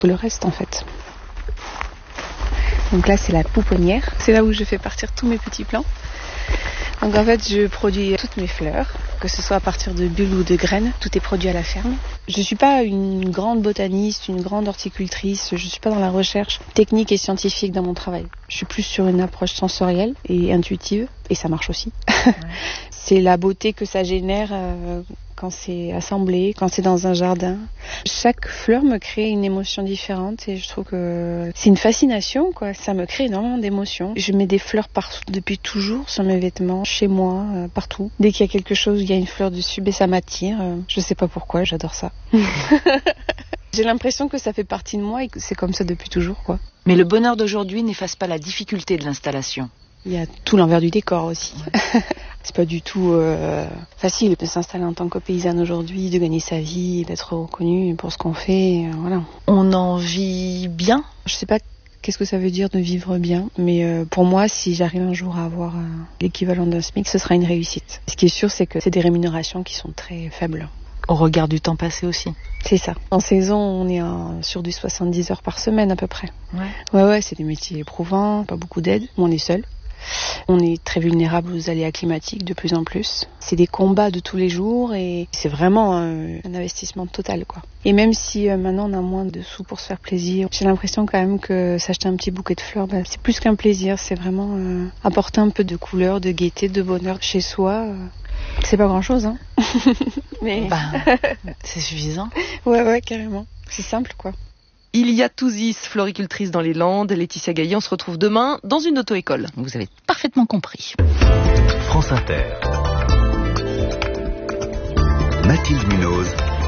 le reste en fait. Donc là c'est la pouponnière, c'est là où je fais partir tous mes petits plants. Donc en fait je produis toutes mes fleurs, que ce soit à partir de bulles ou de graines, tout est produit à la ferme. Je suis pas une grande botaniste, une grande horticultrice, je suis pas dans la recherche technique et scientifique dans mon travail. Je suis plus sur une approche sensorielle et intuitive, et ça marche aussi. Ouais. C'est la beauté que ça génère quand c'est assemblé, quand c'est dans un jardin. Chaque fleur me crée une émotion différente et je trouve que c'est une fascination, quoi. Ça me crée énormément d'émotions. Je mets des fleurs partout depuis toujours sur mes vêtements, chez moi, partout. Dès qu'il y a quelque chose, il y a une fleur dessus, ça m'attire. Je sais pas pourquoi, j'adore ça. J'ai l'impression que ça fait partie de moi et que c'est comme ça depuis toujours, quoi. Mais le bonheur d'aujourd'hui n'efface pas la difficulté de l'installation. Il y a tout l'envers du décor aussi. Ouais. C'est pas du tout facile de s'installer en tant que paysanne aujourd'hui, de gagner sa vie, d'être reconnue pour ce qu'on fait. Voilà. On en vit bien ? Je sais pas qu'est-ce que ça veut dire de vivre bien, mais pour moi, si j'arrive un jour à avoir l'équivalent d'un SMIC, ce sera une réussite. Ce qui est sûr, c'est que c'est des rémunérations qui sont très faibles. Au regard du temps passé aussi. C'est ça. En saison, on est sur du 70 heures par semaine à peu près. Ouais, c'est des métiers éprouvants, pas beaucoup d'aide, on est seul. On est très vulnérable aux aléas climatiques de plus en plus. C'est des combats de tous les jours et c'est vraiment un investissement total, quoi. Et même si maintenant on a moins de sous pour se faire plaisir, j'ai l'impression quand même que s'acheter un petit bouquet de fleurs, c'est plus qu'un plaisir. C'est vraiment apporter un peu de couleur, de gaieté, de bonheur chez soi. C'est pas grand-chose, hein. Mais c'est suffisant. Ouais, carrément. C'est simple, quoi. Ilia Touzis, floricultrice dans les Landes. Laetitia Gaillet, on se retrouve demain dans une auto-école. Vous avez parfaitement compris. France Inter. Mathilde Munoz.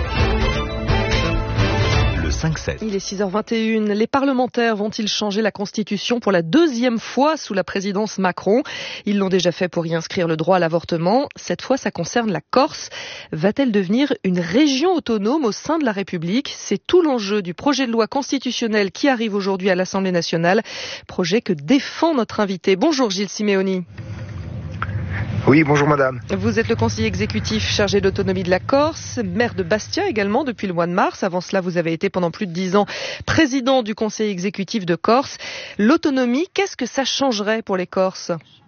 Le 5-7. Il est 6h21. Les parlementaires vont-ils changer la Constitution pour la deuxième fois sous la présidence Macron ? Ils l'ont déjà fait pour y inscrire le droit à l'avortement. Cette fois, ça concerne la Corse. Va-t-elle devenir une région autonome au sein de la République ? C'est tout l'enjeu du projet de loi constitutionnelle qui arrive aujourd'hui à l'Assemblée nationale. Projet que défend notre invité. Bonjour Gilles Simeoni. Oui, bonjour madame. Vous êtes le conseiller exécutif chargé de l'autonomie de la Corse, maire de Bastia également depuis le mois de mars. Avant cela, vous avez été pendant plus de 10 ans président du conseil exécutif de Corse. L'autonomie, qu'est-ce que ça changerait pour les Corses ?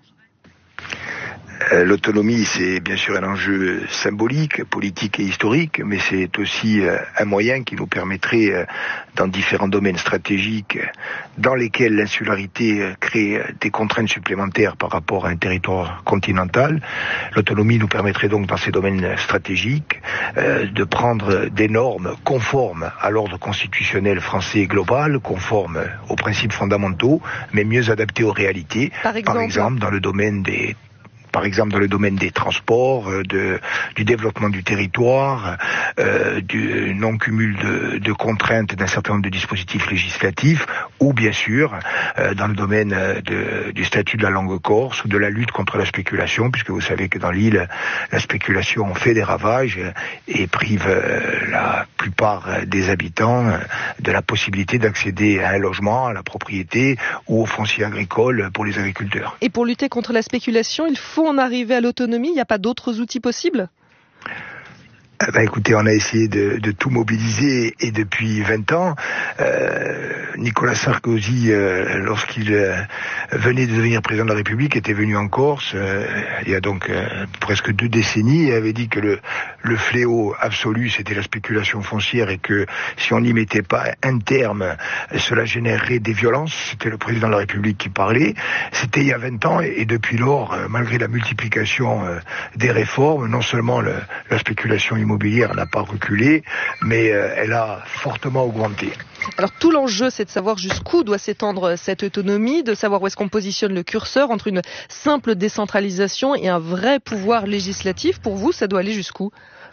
L'autonomie, c'est bien sûr un enjeu symbolique, politique et historique, mais c'est aussi un moyen qui nous permettrait, dans différents domaines stratégiques, dans lesquels l'insularité crée des contraintes supplémentaires par rapport à un territoire continental. L'autonomie nous permettrait donc, dans ces domaines stratégiques, de prendre des normes conformes à l'ordre constitutionnel français global, conformes aux principes fondamentaux, mais mieux adaptées aux réalités. Par exemple, dans le domaine des transports, du développement du territoire, du non-cumul de contraintes d'un certain nombre de dispositifs législatifs, ou bien sûr dans le domaine du statut de la langue corse ou de la lutte contre la spéculation, puisque vous savez que dans l'île, la spéculation fait des ravages et prive la plupart des habitants de la possibilité d'accéder à un logement, à la propriété ou au foncier agricole pour les agriculteurs. Et pour lutter contre la spéculation, il faut en arriver à l'autonomie, il n'y a pas d'autres outils possibles ? Écoutez, on a essayé de tout mobiliser et depuis 20 ans, Nicolas Sarkozy, lorsqu'il venait de devenir président de la République, était venu en Corse, il y a donc presque 2 décennies, et avait dit que le fléau absolu, c'était la spéculation foncière et que si on n'y mettait pas un terme, cela générerait des violences. C'était le président de la République qui parlait. C'était il y a 20 ans et depuis lors, malgré la multiplication des réformes, non seulement la spéculation immobilière n'a pas reculé, mais elle a fortement augmenté. Alors tout l'enjeu, c'est de savoir jusqu'où doit s'étendre cette autonomie, de savoir où est-ce qu'on positionne le curseur entre une simple décentralisation et un vrai pouvoir législatif. Pour vous, ça doit aller jusqu'où ?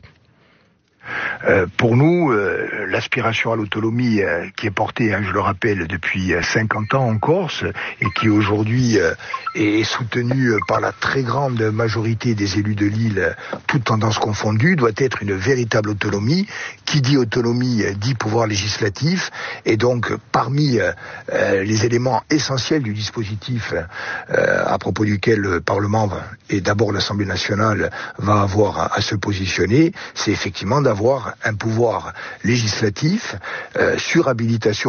Pour nous, l'aspiration à l'autonomie qui est portée, je le rappelle, depuis 50 ans en Corse et qui aujourd'hui est soutenue par la très grande majorité des élus de l'île, toutes tendances confondues, doit être une véritable autonomie. Qui dit autonomie dit pouvoir législatif, et donc parmi les éléments essentiels du dispositif à propos duquel le Parlement et d'abord l'Assemblée nationale va avoir à se positionner, c'est effectivement d'avoir un pouvoir législatif sur habilitation